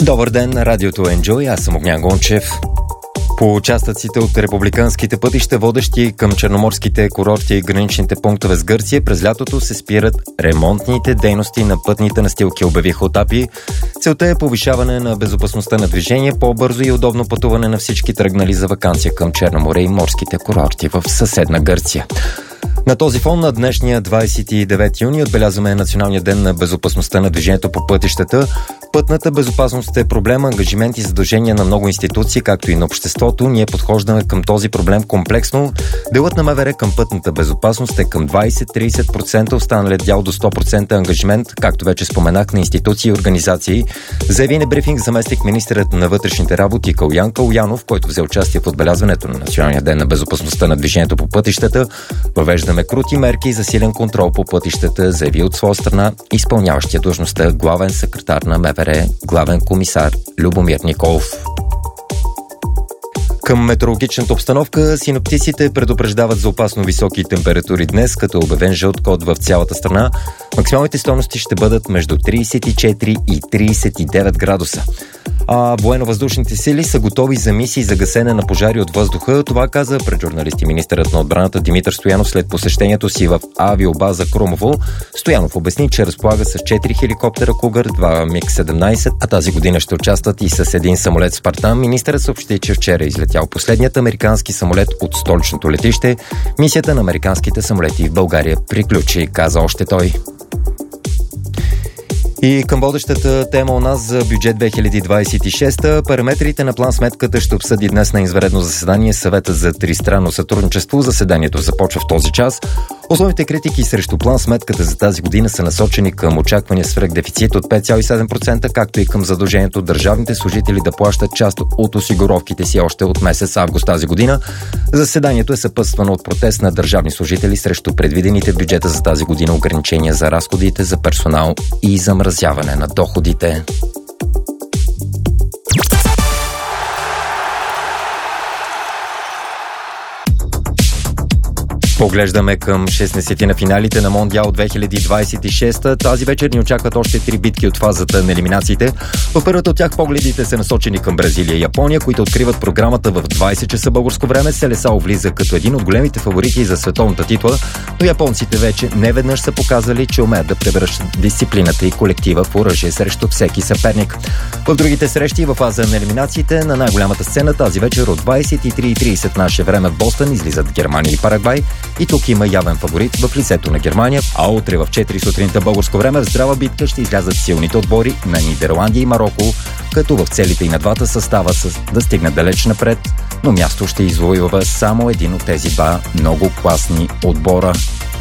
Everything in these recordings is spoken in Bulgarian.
Добър ден на радиото Enjoy, аз съм Огнян Гончев. По участъците от републиканските пътища, водещи към черноморските курорти и граничните пунктове с Гърция, през лятото се спират ремонтните дейности на пътните настилки, обявиха от АПИ. Целта е повишаване на безопасността на движение, по-бързо и удобно пътуване на всички тръгнали за ваканция към Черно море и морските курорти в съседна Гърция. На този фон на днешния 29 юни отбелязваме Националния ден на безопасността на движението по пътищата. Пътната безопасност е проблем, ангажимент и задължения на много институции, както и на обществото. Ние подхождаме към този проблем комплексно. Делът на МВР към пътната безопасност е към 20-30%, останалият дял до 100% ангажимент, както вече споменах, на институции и организации. Заяви на брифинг заместник министърът на вътрешните работи Калоян Калоянов, който взе участие в отбелязването на Националния ден на безопасността на движението по пътищата. Въвеждаме крути мерки и засилен контрол по пътищата, заяви от своя страна изпълняващия длъжността главен секретар на МВР, главен комисар Любомир Николов. Към метеорологичната обстановка, синоптиците предупреждават за опасно високи температури днес, като е обявен жълт код в цялата страна. Максималните стойности ще бъдат между 34 и 39 градуса. Военно-въздушните сили са готови за мисии за гасене на пожари от въздуха. Това каза пред журналисти министърът на отбраната Димитър Стоянов след посещението си в авиобаза Крумово. Стоянов обясни, че разполага с 4 хеликоптера Кугър, 2 МиГ-17, а тази година ще участват и с един самолет Спартан. Министърът съобщи, че вчера е излетял последният американски самолет от столичното летище. Мисията на американските самолети в България приключи, каза още той. И към водещата тема у нас за бюджет 2026, параметрите на план-сметката ще обсъди днес на извънредно заседание Съвета за тристранно сътрудничество. Заседанието започва в този час. Основните критики срещу план-сметката за тази година са насочени към очаквания свръхдефицит от 5,7%, както и към задължението държавните служители да плащат част от осигуровките си още от месец август тази година. Заседанието е съпътствано от протест на държавни служители срещу предвидените в бюджета за тази година ограничения за разходите за персонал и замразяване на доходите. Поглеждаме към 16 на финалите на Мондиал 2026. Тази вечер ни очакват още 3 битки от фазата на елиминациите. В първата от тях погледите са насочени към Бразилия и Япония, които откриват програмата в 20 часа българско време. Селесао влиза като един от големите фаворити за световната титла, но японците вече неведнъж са показали, че умеят да превръщат дисциплината и колектива в оръжие срещу всеки съперник. В другите срещи в фаза на елиминациите на най-голямата сцена тази вечер от 23:30 наше време в Бостън излизат Германия и Парагвай. И тук има явен фаворит в лицето на Германия, а утре в 4 сутринта българско време в здрава битка ще излязат силните отбори на Нидерландия и Мароко, като в целите и на двата състава да стигнат далеч напред, но място ще извоюва само един от тези два много класни отбора.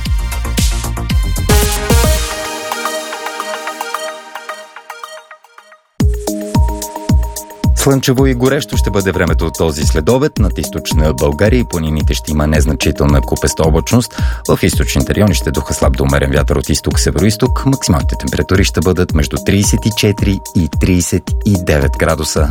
Слънчево и горещо ще бъде времето от този следобед. Над източна България и планините ще има незначителна купеста облачност. В източните райони ще духа слаб до умерен вятър от изток-североизток. Максималните температури ще бъдат между 34 и 39 градуса.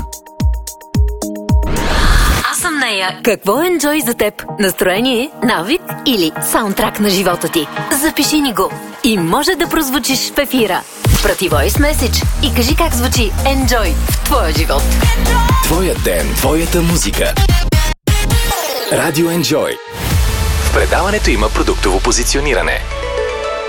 Аз съм Нея. Какво е Enjoy за теб? Настроение, навик или саундтрак на живота ти? Запиши ни го и може да прозвучиш в ефира. Прати voice message и кажи как звучи Enjoy в твоя живот. Твоя ден, твоята музика. Радио Enjoy. В предаването има продуктово позициониране.